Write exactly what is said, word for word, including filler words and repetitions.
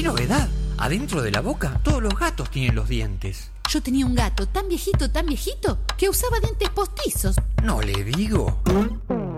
novedad! Adentro de la boca, todos los gatos tienen los dientes. Yo tenía un gato tan viejito, tan viejito, que usaba dientes postizos. No le digo.